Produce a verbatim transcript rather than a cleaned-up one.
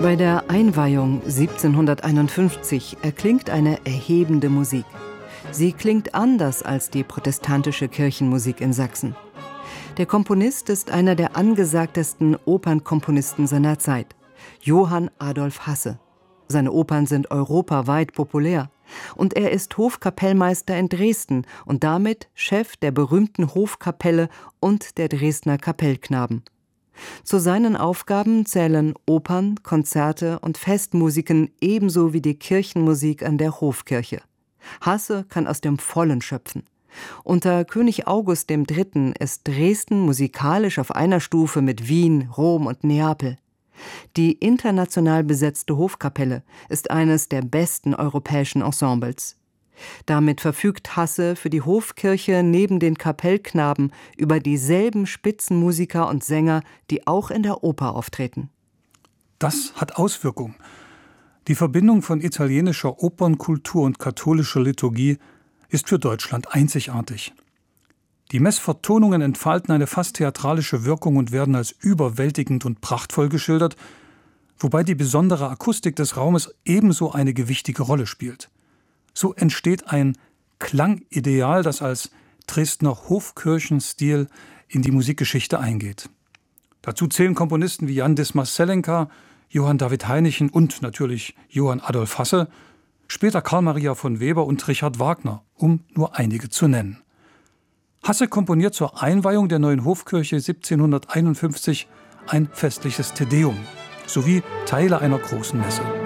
Bei der Einweihung siebzehnhunderteinundfünfzig erklingt eine erhebende Musik. Sie klingt anders als die protestantische Kirchenmusik in Sachsen. Der Komponist ist einer der angesagtesten Opernkomponisten seiner Zeit, Johann Adolf Hasse. Seine Opern sind europaweit populär. Und er ist Hofkapellmeister in Dresden und damit Chef der berühmten Hofkapelle und der Dresdner Kapellknaben. Zu seinen Aufgaben zählen Opern, Konzerte und Festmusiken ebenso wie die Kirchenmusik an der Hofkirche. Hasse kann aus dem Vollen schöpfen. Unter König August der Dritte ist Dresden musikalisch auf einer Stufe mit Wien, Rom und Neapel. Die international besetzte Hofkapelle ist eines der besten europäischen Ensembles. Damit verfügt Hasse für die Hofkirche neben den Kapellknaben über dieselben Spitzenmusiker und Sänger, die auch in der Oper auftreten. Das hat Auswirkungen. Die Verbindung von italienischer Opernkultur und katholischer Liturgie ist für Deutschland einzigartig. Die Messvertonungen entfalten eine fast theatralische Wirkung und werden als überwältigend und prachtvoll geschildert, wobei die besondere Akustik des Raumes ebenso eine gewichtige Rolle spielt. So entsteht ein Klangideal, das als Dresdner Hofkirchenstil in die Musikgeschichte eingeht. Dazu zählen Komponisten wie Jan Dismas-Zelenka, Johann David Heinichen und natürlich Johann Adolf Hasse, später Karl Maria von Weber und Richard Wagner, um nur einige zu nennen. Hasse komponiert zur Einweihung der neuen Hofkirche siebzehnhunderteinundfünfzig ein festliches Te Deum sowie Teile einer großen Messe.